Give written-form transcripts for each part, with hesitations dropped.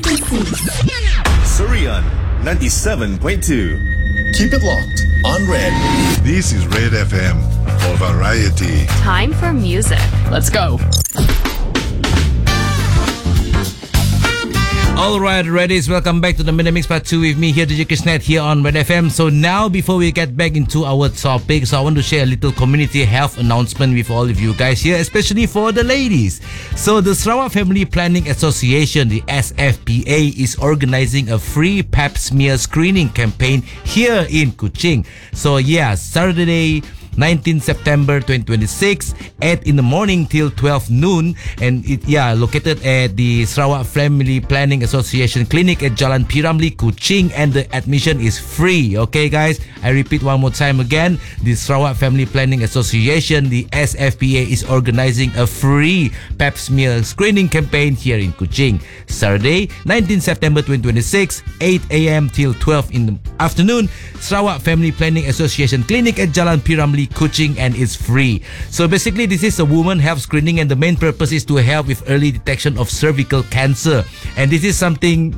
frequencies. Surian 97.2. Keep it locked on Red. This is Red FM for variety. Time for music. Let's go. Alright, Reddies, welcome back to the Midday Mix Part 2 with me here, DJ Krishnet, here on Red FM. So now, before we get back into our topic, so I want to share a little community health announcement with all of you guys here, especially for the ladies. So the Sarawak Family Planning Association, the SFPA, is organizing a free pap smear screening campaign here in Kuching. So yeah, Saturday, 19 September 2026, 8 in the morning till 12 noon, and located at the Sarawak Family Planning Association Clinic at Jalan P. Ramlee, Kuching, and the admission is free. Okay guys, I repeat one more time again, the Sarawak Family Planning Association, the SFPA, is organizing a free pap smear screening campaign here in Kuching. Saturday, 19 September 2026, 8 a.m. till 12 in the afternoon, Sarawak Family Planning Association Clinic at Jalan P. Ramlee, Kuching, and it's free. So basically, this is a woman health screening, and the main purpose is to help with early detection of cervical cancer. And this is something,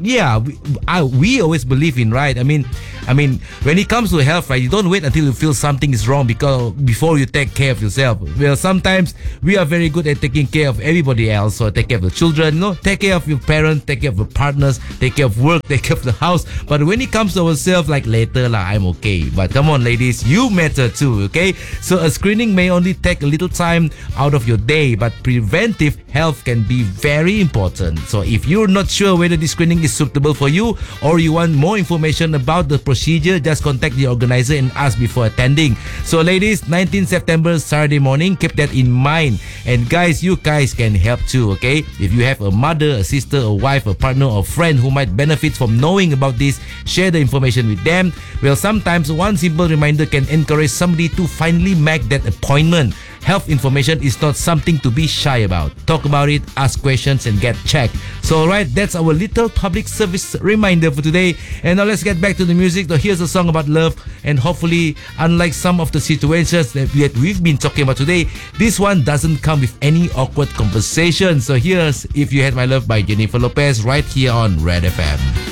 we always believe in, right? I mean, when it comes to health, right, you don't wait until you feel something is wrong before you take care of yourself. Well, sometimes we are very good at taking care of everybody else. So take care of the children, take care of your parents, take care of your partners, take care of work, take care of the house. But when it comes to ourselves, like later, I'm okay. But come on, ladies, you matter too, okay? So a screening may only take a little time out of your day, but preventive health can be very important. So if you're not sure whether this screening is suitable for you, or you want more information about the procedure, just contact the organizer and ask before attending. So ladies, 19 September, Saturday morning, keep that in mind. And guys, you guys can help too, okay? If you have a mother, a sister, a wife, a partner, or friend who might benefit from knowing about this, share the information with them. Well, sometimes one simple reminder can encourage somebody to finally make that appointment. Health information is not something to be shy about. Talk about it, ask questions, and get checked. So alright, that's our little public service reminder for today. And now let's get back to the music. So here's a song about love, and hopefully, unlike some of the situations that we've been talking about today, this one doesn't come with any awkward conversation. So here's If You Had My Love by Jennifer Lopez right here on Red FM.